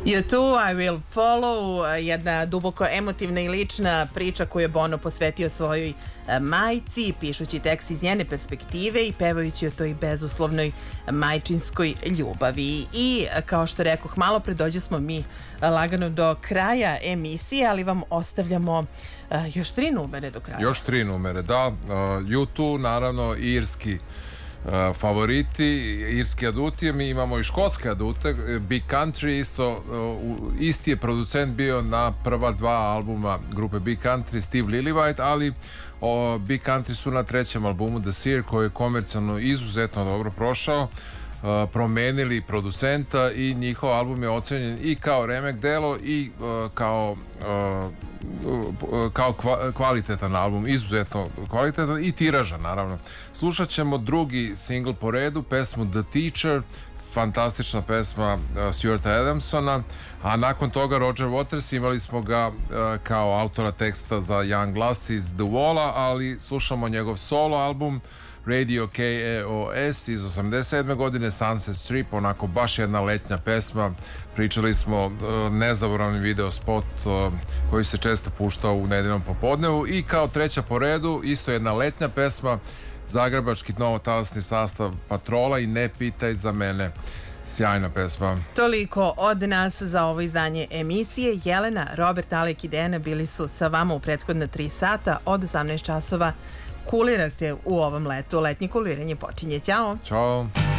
U2, I Will Follow, jedna duboko emotivna i lična priča koju je Bono posvetio svojoj majci, pišući tekst iz njene perspektive i pevajući o toj bezuslovnoj majčinskoj ljubavi. I kao što rekoh, malo pre dođe smo mi lagano do kraja emisije, ali vam ostavljamo još 3 numere do kraja. Još 3 numere, da. U2, naravno, irski favoriti, irski aduti, mi imamo i škotske adute. Big Country isti je producent bio na prva 2 albuma grupe Big Country, Steve Lillywhite, ali Big Country su na 3. albumu The Seer, koji je komercijalno izuzetno dobro prošao, promenili producenta i njihov album je ocenjen i kao remek delo i kao kvalitetan album, izuzetno kvalitetan i tiražan, naravno. Slušat ćemo drugi singl po redu, pesmu The Teacher, fantastična pesma Stuarta Adamsona, a nakon toga Roger Waters, imali smo ga kao autora teksta za Young Lust iz The Wall-a, ali slušamo njegov solo album Radio KEOS iz 87. godine, Sunset Strip, onako baš jedna letnja pesma. Pričali smo nezaboravni video spot koji se često puštao u nedeljnom popodnevu. I kao treća po redu, isto jedna letnja pesma, zagrebački novotalasni sastav Patrola i Ne pitaj za mene. Sjajna pesma. Toliko od nas za ovo izdanje emisije. Jelena, Robert, Alek i Dejana bili su sa vama u prethodna 3 sata od 18 časova. Kulirate u ovom letu. Letnje kuliranje počinje. Ćao. Ćao.